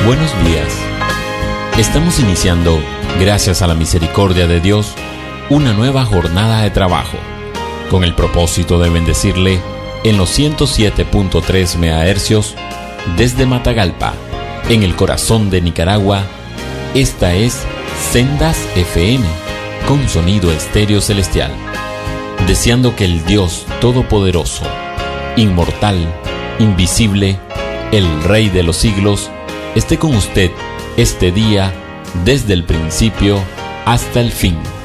Buenos días. Estamos iniciando, gracias a la misericordia de Dios, una nueva jornada de trabajo, con el propósito de bendecirle en los 107.3 MHz desde Matagalpa, en el corazón de Nicaragua. Esta es Sendas FM, con sonido estéreo celestial. Deseando que el Dios Todopoderoso, inmortal, invisible, el Rey de los siglos, esté con usted este día, desde el principio hasta el fin.